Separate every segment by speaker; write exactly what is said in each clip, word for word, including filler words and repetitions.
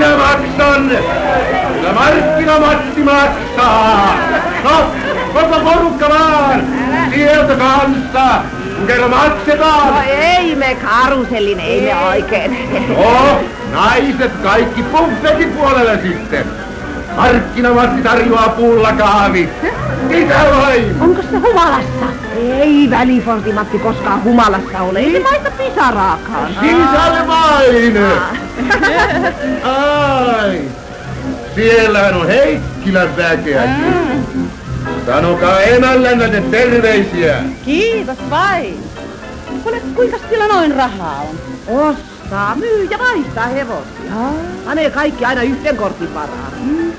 Speaker 1: minä maksan! Kyllä Markkina-Matti maksaa! No, koko porukka vaan! Sieltä kanssa! Kun kerran maksetaan!
Speaker 2: No ei me karusellin, ei me oikein.
Speaker 1: No, naiset kaikki buffetin puolelle sitten! Markkina-Matti tarjoaa pullakaavit! Mitä vain?
Speaker 2: Onko se humalassa? Ei Väliforti Matti koskaan humalassa ole. Ei se maista pisaraakaan.
Speaker 1: Sisälle vain! Ai! Siellähän on Heikkilän väkeäkin. Sanokaa emällänne terveisiä.
Speaker 3: Kiitos vain. Kuule, kuinka sillä noin rahaa on?
Speaker 2: Ostaa, myy ja vaihtaa hevosia. Panee kaikki aina yhteen kortin varaan. Mm.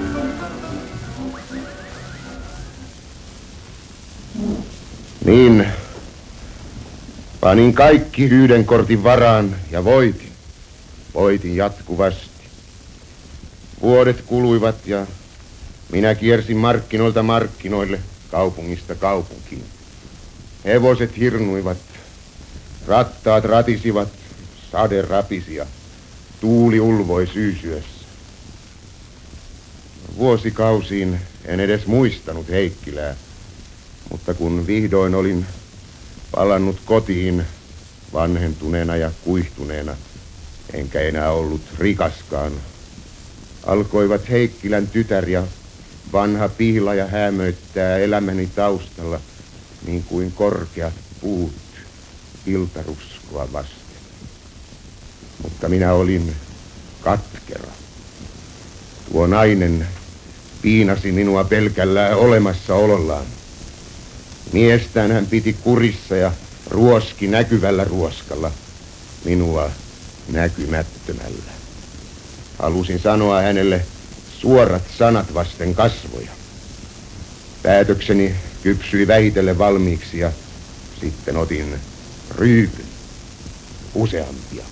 Speaker 1: Niin, panin kaikki yhden kortin varaan ja voitin. Voitin jatkuvasti. Vuodet kuluivat ja minä kiersin markkinoilta markkinoille, kaupungista kaupunkiin. Hevoset hirnuivat, rattaat ratisivat, sade rapisi ja tuuli ulvoi syysyössä. Vuosikausiin en edes muistanut Heikkilää, mutta kun vihdoin olin palannut kotiin vanhentuneena ja kuihtuneena, enkä enää ollut rikaskaan, alkoivat Heikkilän tytär ja vanha pihlaja hämöittää elämäni taustalla niin kuin korkeat puut iltaruskoa vasten. Mutta minä olin katkera. Tuo nainen piinasi minua pelkällä olemassaolollaan. Miestään hän piti kurissa ja ruoski näkyvällä ruoskalla, minua näkymättömällä. Halusin sanoa hänelle suorat sanat vasten kasvoja. Päätökseni kypsyi vähitellen valmiiksi ja sitten otin ryypyn, useampia.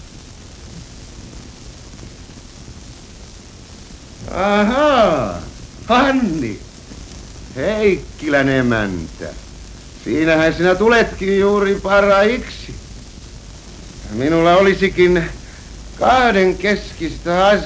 Speaker 1: Ahaa, Hanni, Heikkilän emäntä. Siinähän sinä tuletkin juuri paraiksi. Minulla olisikin kahden keskistä asiaa.